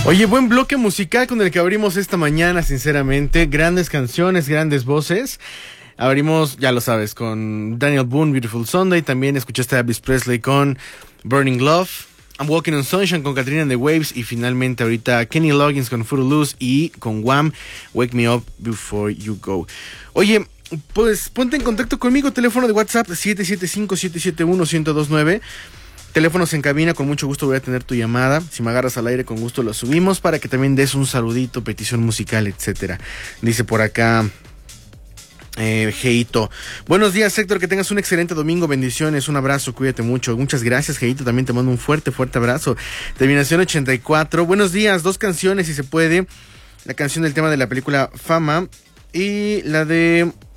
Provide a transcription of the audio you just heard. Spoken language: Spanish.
Oye, buen bloque musical con el que abrimos esta mañana, sinceramente. Grandes canciones, grandes voces. Abrimos, ya lo sabes, con Daniel Boone, Beautiful Sunday. También escuchaste a Elvis Presley con Burning Love. I'm Walking on Sunshine con Katrina and the Waves. Y finalmente ahorita Kenny Loggins con Footloose y con Wham, Wake Me Up Before You Go. Oye, pues ponte en contacto conmigo. Teléfono de WhatsApp 775-771-1029. Teléfonos en cabina, con mucho gusto voy a tener tu llamada. Si me agarras al aire, con gusto lo subimos para que también des un saludito, petición musical, etcétera. Dice por acá Geito. Buenos días, Héctor, que tengas un excelente domingo, bendiciones, un abrazo, cuídate mucho. Muchas gracias, Geito, también te mando un fuerte abrazo. Terminación 84. Buenos días, 2 canciones si se puede. La canción del tema de la película Fama y la de